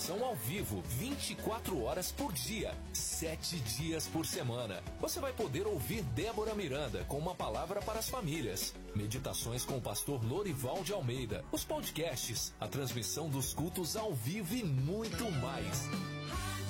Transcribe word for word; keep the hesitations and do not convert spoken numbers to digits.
transmissão ao vivo, vinte e quatro horas por dia, sete dias por semana. Você vai poder ouvir Débora Miranda com uma palavra para as famílias, meditações com o pastor Lorival de Almeida, os podcasts, a transmissão dos cultos ao vivo e muito mais.